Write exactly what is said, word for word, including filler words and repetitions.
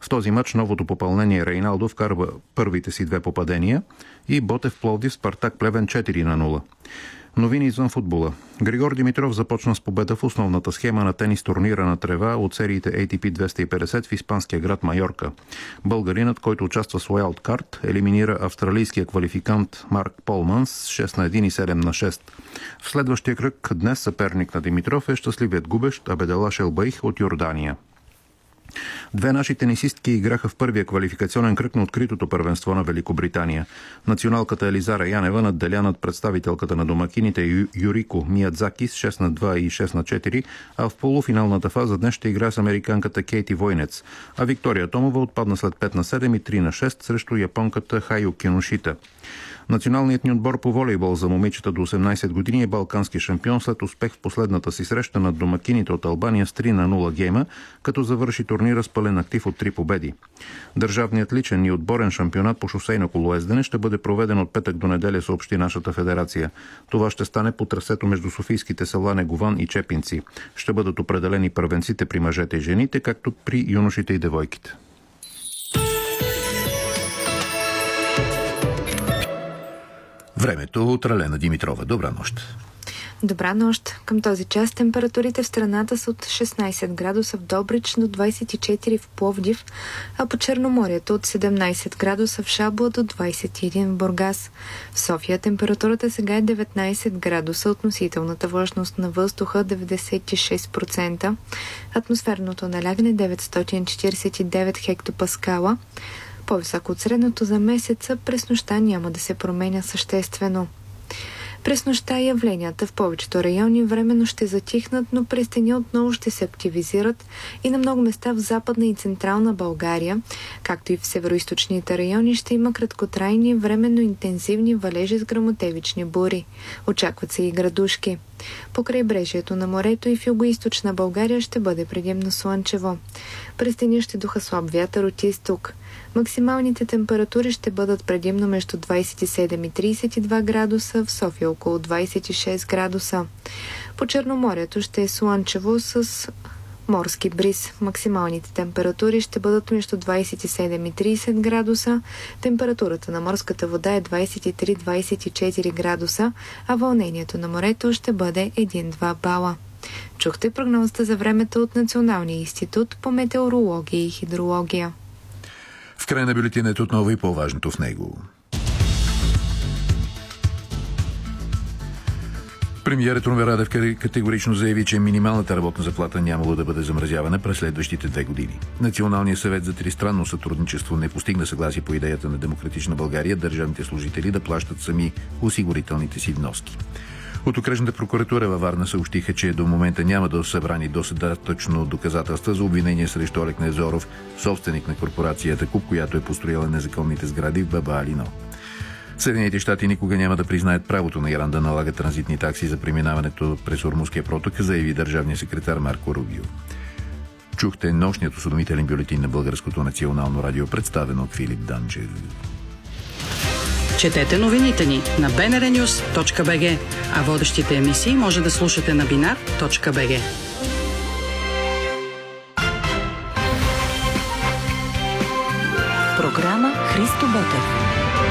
В този матч новото попълнение Рейналдо вкарва първите си две попадения и Ботев Пловдив Спартак Плевен четири на нула. Новини извън футбола. Григор Димитров започна с победа в основната схема на тенис турнира на трева от сериите Ей Ти Пи двеста и петдесет в испанския град Майорка. Българинът, който участва с уайлдкарт, елиминира австралийския квалификант Марк Полманс шест на едно и седем на шест. В следващия кръг днес съперник на Димитров е щастливият губещ Абеделаш Елбаих от Йордания. Две наши тенисистки играха в първия квалификационен кръг на откритото първенство на Великобритания. Националката Елизара Янева надделя над представителката на домакините Ю, Юрико Миядзаки с шест на два и шест на четири, а в полуфиналната фаза днес ще играе с американката Кейти Войнец, а Виктория Томова отпадна след пет на седем и три на шест срещу японката Хайо Киношита. Националният ни отбор по волейбол за момичета до осемнайсет години е балкански шампион след успех в последната си среща над домакините от Албания с три на нула гейма, като завърши турнира с пълен актив от три победи. Държавният личен и отборен шампионат по шосейно колоездене ще бъде проведен от петък до неделя, съобщи нашата федерация. Това ще стане по трасето между софийските села Негован и Чепинци. Ще бъдат определени първенците при мъжете и жените, както при юношите и девойките. Времето от Ралена Димитрова. Добра нощ. Добра нощ. Към този час температурите в страната са от шестнайсет градуса в Добрич до двайсет и четири в Пловдив, а по Черноморието от седемнайсет градуса в Шабла до двайсет и един в Бургас. В София температурата сега е деветнайсет градуса, относителната влажност на въздуха деветдесет и шест процента, атмосферното налягане деветстотин четирийсет и девет хектопаскала. По-високо от средното за месеца, през нощта няма да се променя съществено. През нощта явленията в повечето райони временно ще затихнат, но през деня отново ще се активизират и на много места в Западна и Централна България, както и в североизточните райони ще има краткотрайни, временно интензивни валежи с гръмотевични бури. Очакват се и градушки. По крайбрежието на морето и в югоизточна България ще бъде предимно слънчево. През деня ще духа слаб вятър от изток. Максималните температури ще бъдат предимно между двайсет и седем и трийсет и два градуса, в София около двайсет и шест градуса. По Черноморието ще е слънчево с морски бриз. Максималните температури ще бъдат между двайсет и седем и трийсет градуса. Температурата на морската вода е двайсет и три до двайсет и четири градуса, а вълнението на морето ще бъде един до два бала. Чухте прогнозата за времето от Националния институт по метеорология и хидрология. В края на бюлетинът отново и по-важното в него. Премиерът Румен Радев категорично заяви, че минималната работна заплата нямало да бъде замразявана през следващите две години. Националният съвет за тристранно сътрудничество не постигна съгласие по идеята на Демократична България държавните служители да плащат сами осигурителните си вноски. От окръжната прокуратура във Варна съобщиха, че до момента няма да събрани достатъчно доказателства за обвинение срещу Олег Невзоров, собственик на корпорацията Куп, която е построила незаконните сгради в Баба Алино. Съединените щати никога няма да признаят правото на Иран да налага транзитни такси за преминаването през Ормузския проток, заяви държавният секретар Марко Рубио. Чухте нощният осведомителен бюлетин на Българското национално радио, представен от Филип Данчев. Четете новините ни на би ен ар нюс точка би джи, а водещите емисии може да слушате на бинар точка би джи. Програма Христо Ботев.